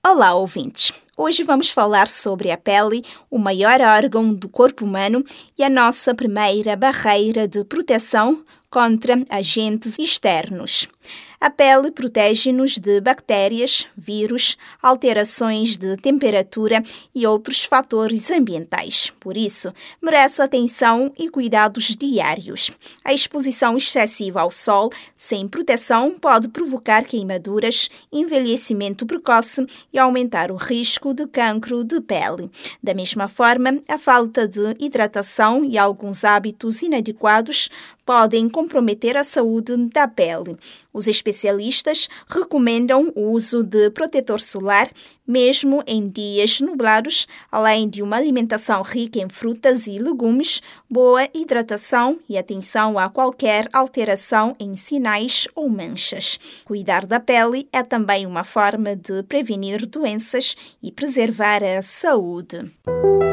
Olá, ouvintes! Hoje vamos falar sobre a pele, o maior órgão do corpo humano e a nossa primeira barreira de proteção contra agentes externos. A pele protege-nos de bactérias, vírus, alterações de temperatura e outros fatores ambientais. Por isso, merece atenção e cuidados diários. A exposição excessiva ao sol, sem proteção, pode provocar queimaduras, envelhecimento precoce e aumentar o risco de cancro de pele. Da mesma forma, a falta de hidratação e alguns hábitos inadequados podem comprometer a saúde da pele. Os especialistas recomendam o uso de protetor solar, mesmo em dias nublados, além de uma alimentação rica em frutas e legumes, boa hidratação e atenção a qualquer alteração em sinais ou manchas. Cuidar da pele é também uma forma de prevenir doenças e preservar a saúde.